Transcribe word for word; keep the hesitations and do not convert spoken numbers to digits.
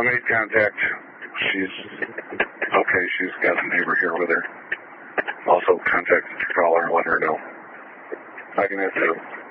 made contact. She's okay. She's got a neighbor here with her. Also contacted your caller and let her know. I can answer.